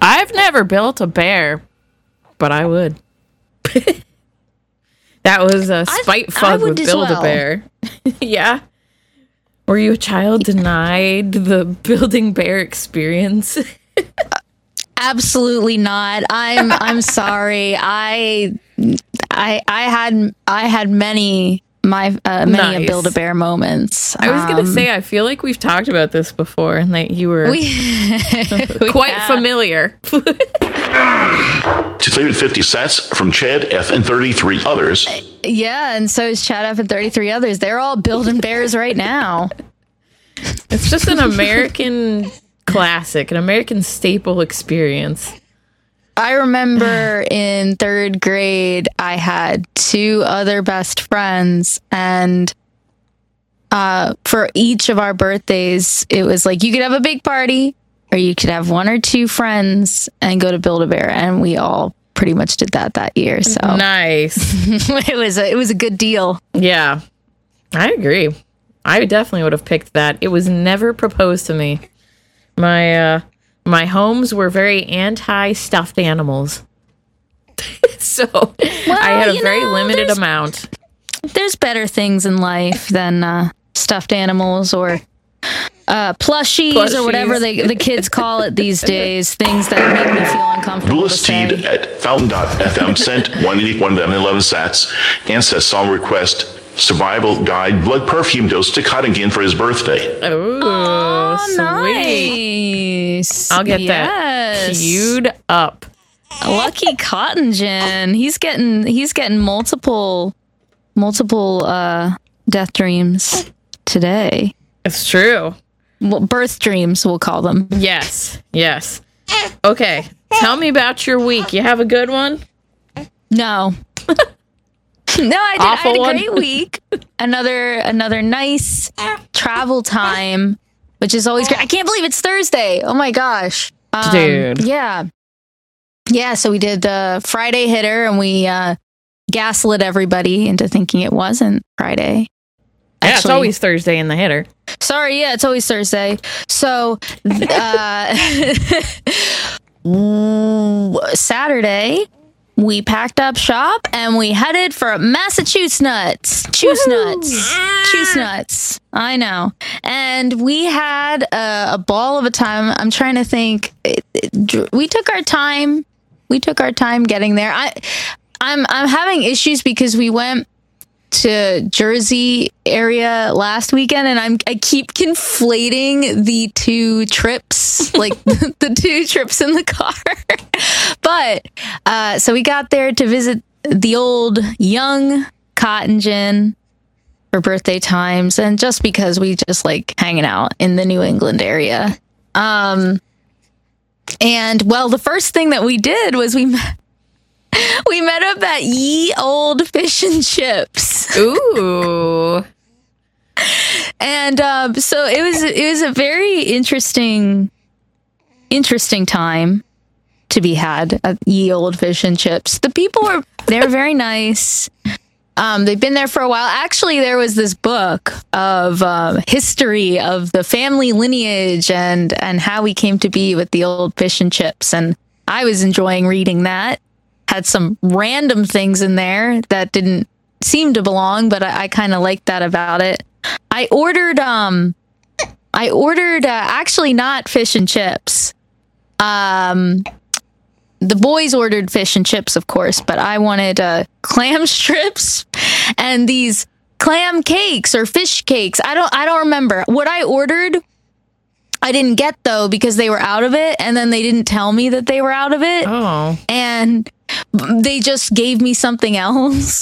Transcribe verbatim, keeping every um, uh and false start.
I've never built a bear, but I would. That was a spite fug with Build-A-Bear. Yeah. Were you a child denied the building bear experience? Absolutely not. I'm I'm sorry. I I I had I had many my uh, many nice. a Build-A-Bear moments. I was um, gonna say I feel like we've talked about this before and that you were we, quite we familiar. two hundred fifty sets from Chad F and thirty-three others. Yeah, and so is Chad F and thirty-three others. They're all building bears right now. It's just an American classic, an American staple experience. I remember in third grade, I had two other best friends, and uh, for each of our birthdays, it was like you could have a big party, or you could have one or two friends and go to Build-A-Bear, and we all pretty much did that that year. So nice. it was a, it was a good deal. Yeah, I agree. I definitely would have picked that. It was never proposed to me. My uh, my homes were very anti-stuffed animals. So well, I had a very know, limited amount. There's better things in life than uh, stuffed animals or uh, plushies, plushies or whatever they, the kids call it these days. Things that make me feel uncomfortable. Louis Teed at Fountain dot F M sent one eighty-one of them eleven sats and says song request survival guide blood perfume dose to Cottingham for his birthday. Ooh, oh, sweet. Nice. I'll get yes. that queued up. Lucky Cotton Gin. He's getting he's getting multiple multiple uh, death dreams today. It's true. Well, birth dreams, we'll call them. Yes. Yes. Okay. Tell me about your week. You have a good one? No. No, I did. Awful I had a one. great week. Another another nice travel time, which is always great. I can't believe it's Thursday. Oh my gosh. Um, Dude. Yeah. Yeah, so we did the Friday hitter and we uh, gaslit everybody into thinking it wasn't Friday. Yeah, Actually, it's always Thursday in the hitter. Sorry, yeah, it's always Thursday. So, uh, Saturday, we packed up shop and we headed for Massachusetts. Choose nuts. Choose nuts. I know. And we had a, a ball of a time. I'm trying to think. It, it, we took our time. We took our time getting there. I, I'm I'm having issues because we went to Jersey area last weekend and I'm I keep conflating the two trips, like the two trips in the car. But uh, so we got there to visit the old young Cotton Gin for birthday times, and just because we just like hanging out in the New England area. Um, and well, the first thing that we did was we met. We met up at Ye Old Fish and Chips. Ooh. And um, so it was it was a very interesting interesting time to be had at Ye Old Fish and Chips. The people were they were very nice. Um, they've been there for a while. Actually, there was this book of um, history of the family lineage and and how we came to be with the Old Fish and Chips, and I was enjoying reading that. Had some random things in there that didn't seem to belong, but I, I kind of liked that about it. I ordered, um, I ordered uh, actually not fish and chips. Um, the boys ordered fish and chips, of course, but I wanted uh, clam strips and these clam cakes or fish cakes. I don't, I don't remember what I ordered. I didn't get though because they were out of it, and then they didn't tell me that they were out of it. Oh, and they just gave me something else.